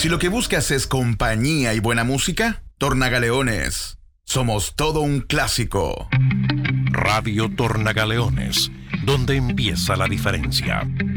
Si lo que buscas es compañía y buena música, Tornagaleones. Somos todo un clásico. Radio Tornagaleones, donde empieza la diferencia.